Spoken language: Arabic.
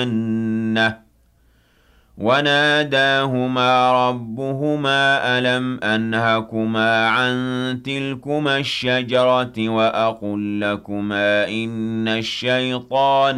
الجنة وناداهما ربهما ألم أنهكما عن تلكما الشجرة وأقل لكما إن الشيطان